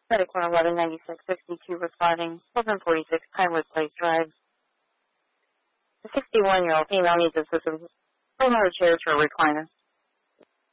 Medical 119662 responding, 1146 Pinewood Place Drive. The 61-year-old female needs assistance from her chair to a recliner.